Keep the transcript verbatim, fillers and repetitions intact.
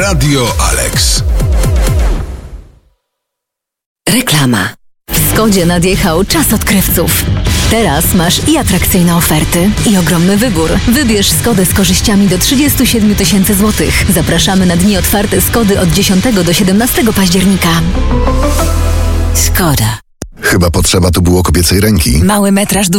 Radio Alex. Reklama. W Skodzie nadjechał czas odkrywców. Teraz masz i atrakcyjne oferty, i ogromny wybór. Wybierz Skodę z korzyściami do trzydzieści siedem tysięcy złotych. Zapraszamy na dni otwarte Skody od dziesiątego do siedemnastego października. Skoda. Chyba potrzeba tu było kobiecej ręki. Mały metraż,